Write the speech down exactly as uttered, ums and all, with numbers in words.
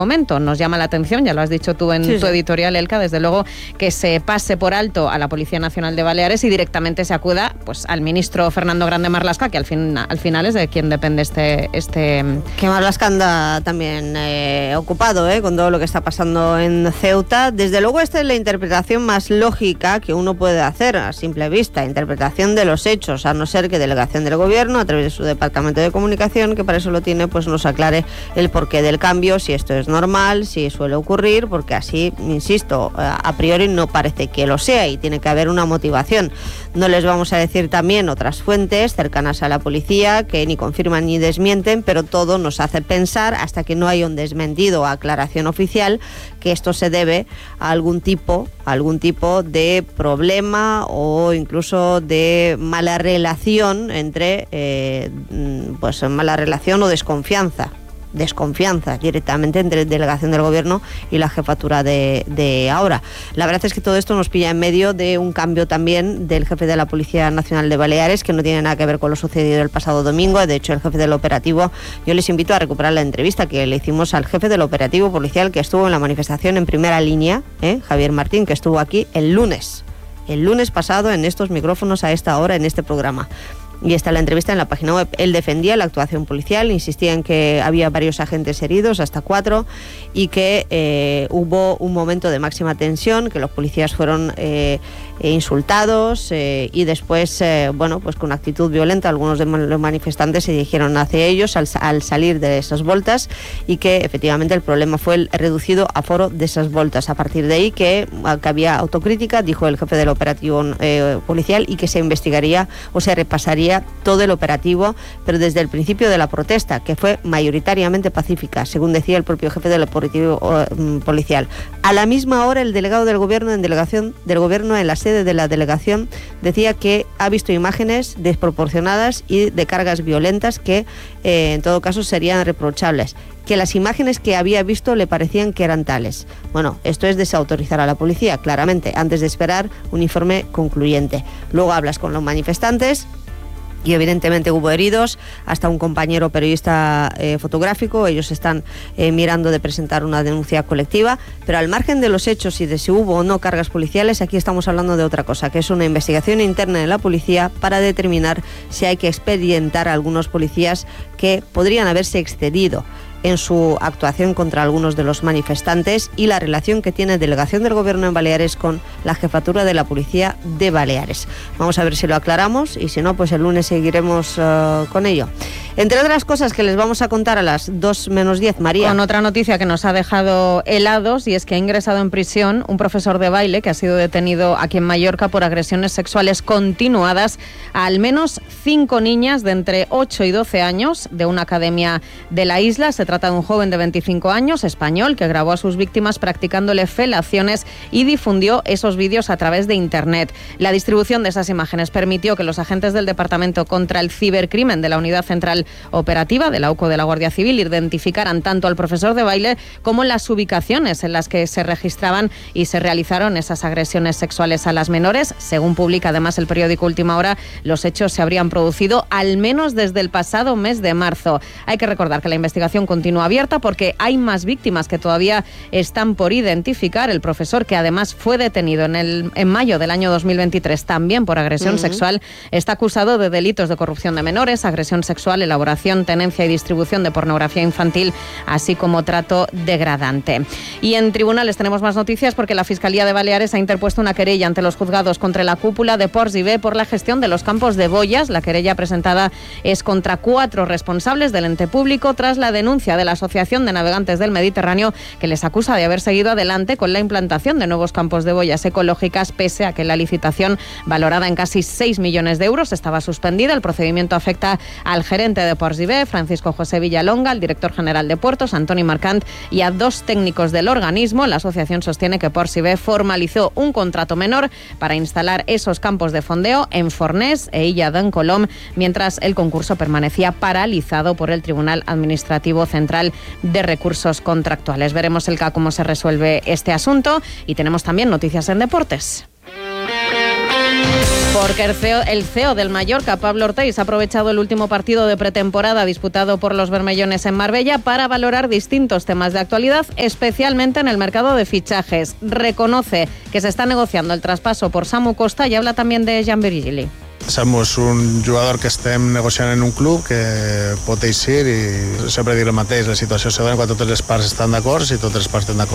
momento. Nos llama la atención, ya lo has dicho tú en sí, tu sí. editorial, Elka, desde luego que se pase por alto a la Policía Nacional de Baleares y directamente se acuda pues al ministro Fernando Grande Marlaska, que al, fin, al final es de quien depende este... este... Que Marlaska anda también eh, ocupado eh, con todo lo que está pasando en Ceuta. Desde luego esta es la interpretación más lógica que uno puede hacer a simple vista, interpretación de los hechos, a no ser que delegación del gobierno, a través de su departamento de comunicación, que para eso lo tiene, pues nos aclare el porqué del cambio, si esto es normal, si suele ocurrir, porque así, insisto, a priori no parece que lo sea y tiene que haber una motivación. No les vamos a decir también otras fuentes cercanas a la policía que ni confirman ni desmienten, pero todo nos hace pensar, hasta que no haya un desmentido o aclaración oficial, que esto se debe a algún tipo, a algún tipo de problema o incluso de mala relación entre, eh, pues mala relación o desconfianza. desconfianza directamente entre delegación del gobierno y la jefatura de, de ahora. La verdad es que todo esto nos pilla en medio de un cambio también del jefe de la Policía Nacional de Baleares, que no tiene nada que ver con lo sucedido el pasado domingo. De hecho, el jefe del operativo, yo les invito a recuperar la entrevista que le hicimos al jefe del operativo policial que estuvo en la manifestación en primera línea, ¿eh? Javier Martín, que estuvo aquí el lunes, el lunes pasado en estos micrófonos a esta hora en este programa. Y está la entrevista en la página web. Él defendía la actuación policial, insistía en que había varios agentes heridos, hasta cuatro, y que eh, hubo un momento de máxima tensión, que los policías fueron eh, insultados eh, y después, eh, bueno, pues con actitud violenta, algunos de los manifestantes se dirigieron hacia ellos al, al salir de esas voltas, y que efectivamente el problema fue el reducido aforo de esas voltas. A partir de ahí que, que había autocrítica, dijo el jefe del operativo eh, policial, y que se investigaría o se repasaría todo el operativo, pero desde el principio de la protesta, que fue mayoritariamente pacífica, según decía el propio jefe del operativo uh, policial. A la misma hora, el delegado del gobierno en delegación del gobierno en la sede de la delegación decía que ha visto imágenes desproporcionadas y de cargas violentas que eh, en todo caso serían reprochables, que las imágenes que había visto le parecían que eran tales. Bueno, esto es desautorizar a la policía, claramente, antes de esperar un informe concluyente. Luego hablas con los manifestantes y evidentemente hubo heridos, hasta un compañero periodista eh, fotográfico. Ellos están eh, mirando de presentar una denuncia colectiva, pero al margen de los hechos y de si hubo o no cargas policiales, aquí estamos hablando de otra cosa, que es una investigación interna de la policía para determinar si hay que expedientar a algunos policías que podrían haberse excedido en su actuación contra algunos de los manifestantes, y la relación que tiene delegación del gobierno en Baleares con la jefatura de la policía de Baleares. Vamos a ver si lo aclaramos, y si no, pues el lunes seguiremos uh, con ello. Entre otras cosas que les vamos a contar a las dos menos diez, María. Con otra noticia que nos ha dejado helados, y es que ha ingresado en prisión un profesor de baile que ha sido detenido aquí en Mallorca por agresiones sexuales continuadas a al menos cinco niñas de entre ocho y doce años de una academia de la isla. Se trata de un joven de veinticinco años, español, que grabó a sus víctimas practicándole felaciones y difundió esos vídeos a través de Internet. La distribución de esas imágenes permitió que los agentes del Departamento contra el Cibercrimen de la Unidad Central Operativa de la U C O de la Guardia Civil identificaran tanto al profesor de baile como las ubicaciones en las que se registraban y se realizaron esas agresiones sexuales a las menores. Según publica además el periódico Última Hora, los hechos se habrían producido al menos desde el pasado mes de marzo. Hay que recordar que la investigación continúa abierta porque hay más víctimas que todavía están por identificar. El profesor, que además fue detenido en, el, en mayo del año dos mil veintitrés también por agresión uh-huh. sexual, está acusado de delitos de corrupción de menores, agresión sexual, elaboración, tenencia y distribución de pornografía infantil, así como trato degradante. Y en tribunales tenemos más noticias porque la Fiscalía de Baleares ha interpuesto una querella ante los juzgados contra la cúpula de Ports i Bé por la gestión de los campos de boyas. La querella presentada es contra cuatro responsables del ente público tras la denuncia de la Asociación de Navegantes del Mediterráneo, que les acusa de haber seguido adelante con la implantación de nuevos campos de boyas ecológicas, pese a que la licitación, valorada en casi seis millones de euros, estaba suspendida. El procedimiento afecta al gerente de Ports i Bé, Francisco José Villalonga, al director general de Puertos, Antoni Marcant, y a dos técnicos del organismo. La asociación sostiene que Ports i Bé formalizó un contrato menor para instalar esos campos de fondeo en Fornés e Illa d'en Colom, mientras el concurso permanecía paralizado por el Tribunal Administrativo Central de Recursos Contractuales. Veremos el ca cómo se resuelve este asunto, y tenemos también noticias en deportes. Porque el C E O, el C E O del Mallorca, Pablo Ortiz, ha aprovechado el último partido de pretemporada disputado por los bermellones en Marbella para valorar distintos temas de actualidad, especialmente en el mercado de fichajes. Reconoce que se está negociando el traspaso por Samu Costa y habla también de Jan Virgili. Samu és un jugador que estem negociant en un club que pot eixir i sempre dir el mateix, la situació se dona quan totes les parts estan d'acord, si totes les parts estan d'acord